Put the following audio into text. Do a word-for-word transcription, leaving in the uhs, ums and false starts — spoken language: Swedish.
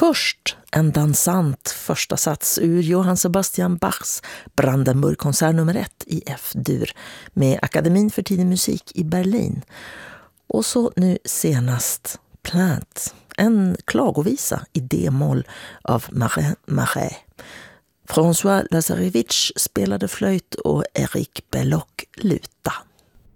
Först en dansant första sats ur Johann Sebastian Bachs Brandenburg-konsert nummer ett i F-dur med Akademin för tidig musik i Berlin. Och så nu senast Plainte, en klagovisa i D-moll av Marais Marais. François Lazarevich spelade flöjt och Eric Belloc luta.